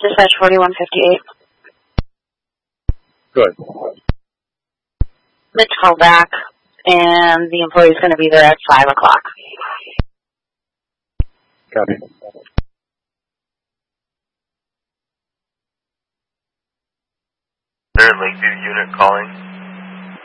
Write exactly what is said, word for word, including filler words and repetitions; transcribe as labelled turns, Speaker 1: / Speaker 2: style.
Speaker 1: Dispatch forty-one fifty-eight.
Speaker 2: Good.
Speaker 1: Mitch called back, and the employee's going to be there at five o'clock.
Speaker 2: Copy.
Speaker 3: Third Lakeview unit calling.